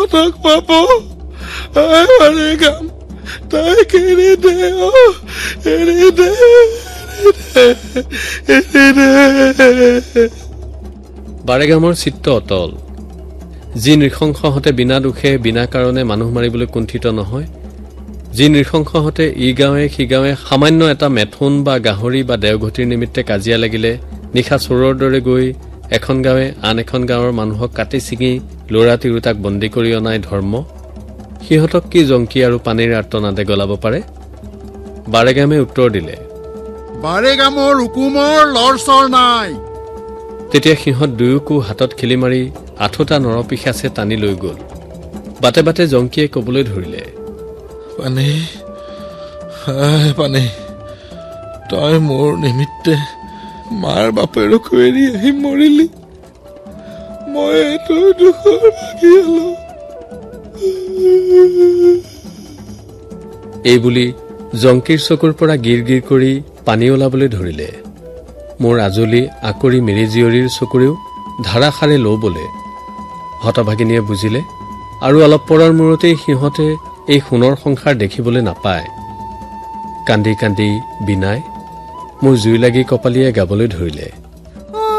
সিহঁতক পাব বাৰে গাম তাইক এৰি দে এৰি দে বাৰেগামৰ চিত্ত অটল। যি নৃশংসহতে বিনা দুখে বিনা কাৰণে মানুহ মাৰিবলৈ কুণ্ঠিত নহয়, যি নৃশংসহতে ই গাঁৱে সি গাঁৱে সামান্য এটা মেথুন বা গাহৰি বা দেওঘটিৰ নিমিত্তে কাজিয়া লাগিলে নিশা চোৰৰ দৰে গৈ এখন গাঁৱে আন এখন গাঁৱৰ মানুহক কাটি ছিঙি ল'ৰা তিৰোতাক বন্দী কৰি অনাই ধৰ্ম, সিহঁতক কি জংকী আৰু পানীৰ আৰ্তনাদে গলাব পাৰে? বাৰেগামে উত্তৰ দিলে, বাৰেগামৰ হুকুমৰ লৰচৰ নাই। তেতিয়া সিহঁত দুয়োকো হাতত খেলি মাৰি আঠোটা নৰপিশাচে টানি লৈ গল। বাটে বাটে জংকীয়ে কবলৈ ধৰিলে, পানী পানী তই মোৰ নিমিত্তে মাৰ বাপেৰক এৰি আহি মৰিলি, মই এইটো দুখৰ ভাগি হলো। এইবুলি জংকীৰ চকুৰ পৰা গিৰ গিৰ কৰি পানী ওলাবলৈ ধৰিলে। মোৰ আজলি আকৰি মিৰি জীয়ৰীৰ চকুৰেও ধাৰাসাৰে লৌ বলে। হতভাগিনীয়ে বুজিলে আৰু অলপ পৰৰ মূৰতেই সিহঁতে এই সোণৰ সংসাৰ দেখিবলৈ নাপায়। কান্দি কান্দি বিনাই মোৰ জুই লাগি কপালীয়ে গাবলৈ ধৰিলে।